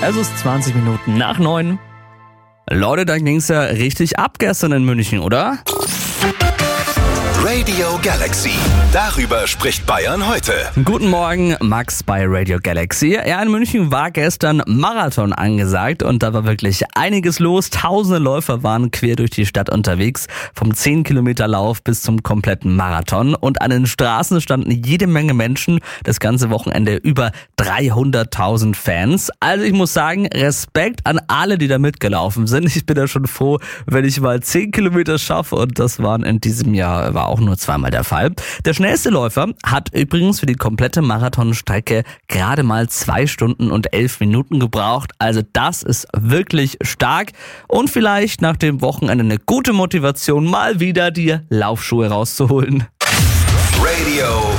Es ist 20 Minuten nach 9. Leute, da ging's ja richtig ab gestern in München, oder? Radio Galaxy. Darüber spricht Bayern heute. Guten Morgen, Max bei Radio Galaxy. Ja, in München war gestern Marathon angesagt und da war wirklich einiges los. Tausende Läufer waren quer durch die Stadt unterwegs, vom 10-Kilometer-Lauf bis zum kompletten Marathon. Und an den Straßen standen jede Menge Menschen. Das ganze Wochenende über 300.000 Fans. Also ich muss sagen, Respekt an alle, die da mitgelaufen sind. Ich bin ja schon froh, wenn ich mal 10 Kilometer schaffe und das waren in diesem Jahr, war auch nur zweimal der Fall. Der schnellste Läufer hat übrigens für die komplette Marathonstrecke gerade mal 2 Stunden und 11 Minuten gebraucht. Also das ist wirklich stark und vielleicht nach dem Wochenende eine gute Motivation, mal wieder die Laufschuhe rauszuholen. Radio